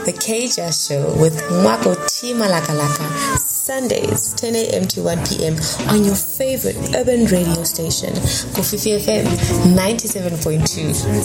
The KJ Show with Mwako T Malakalaka, Sundays, 10 a.m. to 1 p.m. on your favorite urban radio station, Kofifi FM 97.2.